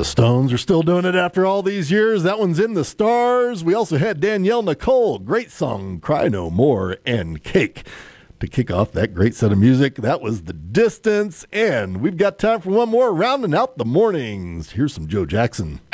Stones are still doing it after all these years. That one's In the Stars. We also had Danielle Nicole, great song, Cry No More, and Cake. To kick off that great set of music, that was The Distance. And we've got time for one more, rounding out the mornings. Here's some Joe Jackson.